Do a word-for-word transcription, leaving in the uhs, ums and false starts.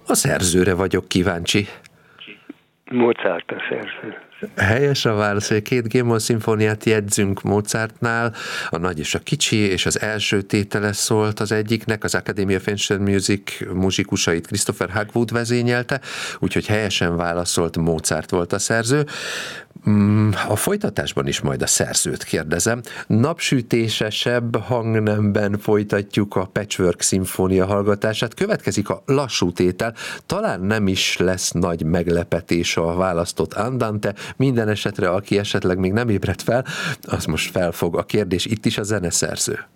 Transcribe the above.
A szerzőre vagyok kíváncsi. Mozart a szerző. Helyes a válasz, hogy két G-moll szimfóniát jegyzünk Mozartnál, a nagy és a kicsi, és az első tétele szólt az egyiknek, az Academy of Ancient Music muzsikusait Christopher Hogwood vezényelte, úgyhogy helyesen válaszolt, Mozart volt a szerző. A folytatásban is majd a szerzőt kérdezem. Napsütésesebb hangnemben folytatjuk a Patchwork szimfónia hallgatását. Következik a lassú tétel. Talán nem is lesz nagy meglepetés a választott Andante. Minden esetre, aki esetleg még nem ébredt fel, az most felfog a kérdés. Itt is a zeneszerző.